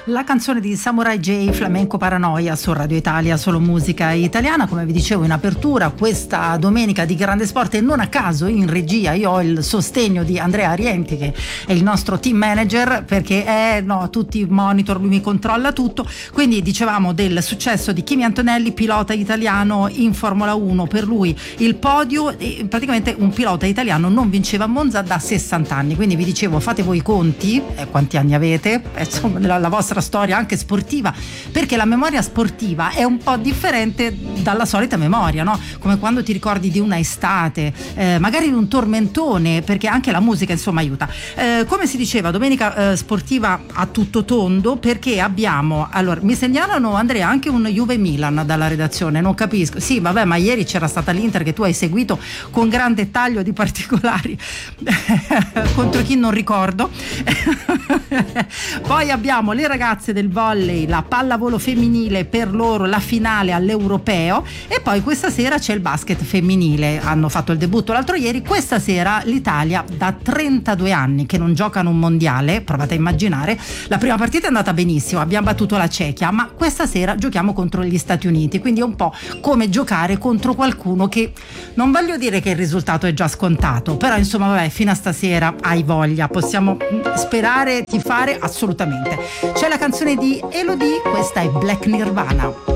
La canzone di Samurai J, Flamenco Paranoia, su Radio Italia, solo musica italiana. Come vi dicevo in apertura, questa domenica di grande sport, e non a caso in regia io ho il sostegno di Andrea Arienti, che è il nostro team manager, perché tutti i monitor, lui mi controlla tutto. Quindi dicevamo del successo di Kimi Antonelli, pilota italiano in Formula 1, per lui il podio, praticamente un pilota italiano non vinceva a Monza da 60 anni, quindi vi dicevo, fate voi i conti, quanti anni avete, insomma, la vostra storia anche sportiva, perché la memoria sportiva è un po' differente dalla solita memoria, no? Come quando ti ricordi di una estate, magari di un tormentone, perché anche la musica insomma aiuta. Come si diceva, domenica sportiva a tutto tondo, perché abbiamo, allora mi segnalano, Andrea, anche un Juve Milan dalla redazione, non capisco. Sì, vabbè, ma ieri c'era stata l'Inter che tu hai seguito con grande taglio di particolari contro chi non ricordo. Poi abbiamo le ragazze del volley, la pallavolo femminile, per loro la finale all'Europeo, e poi questa sera c'è il basket femminile, hanno fatto il debutto l'altro ieri. Questa sera l'Italia, da 32 anni che non giocano un mondiale, provate a immaginare, la prima partita è andata benissimo, abbiamo battuto la Cechia, ma questa sera giochiamo contro gli Stati Uniti, quindi è un po' come giocare contro qualcuno che, non voglio dire che il risultato è già scontato, però insomma vabbè, fino a stasera hai voglia, possiamo sperare, tifare assolutamente. C'è la canzone di Elodie, questa è Black Nirvana.